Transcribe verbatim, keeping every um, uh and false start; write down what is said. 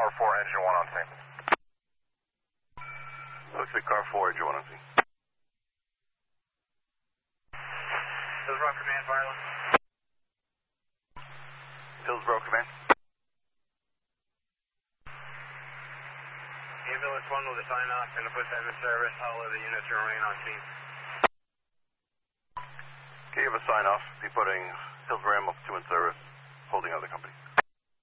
four four, engine one on scene. Looks like car four, engine one on scene. Hillsborough Command, wireless. Hillsborough Command. Ambulance one with a sign off, gonna put them in service. All of the units remain on scene. Okay, you have a sign off. Be putting Hillsborough Ambulance two in service, holding other company.